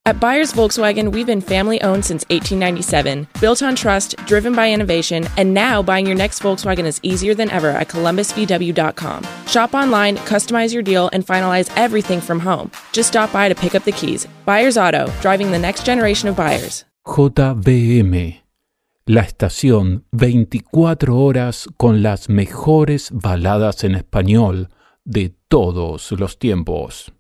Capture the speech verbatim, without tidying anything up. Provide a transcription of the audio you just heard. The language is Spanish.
At Byers Volkswagen, we've been family-owned since eighteen ninety-seven, built on trust, driven by innovation, and now buying your next Volkswagen is easier than ever at columbus v w dot com. Shop online, customize your deal, and finalize everything from home. Just stop by to pick up the keys. Byers Auto, driving the next generation of buyers. J V M, la estación veinticuatro horas con las mejores baladas en español de todos los tiempos.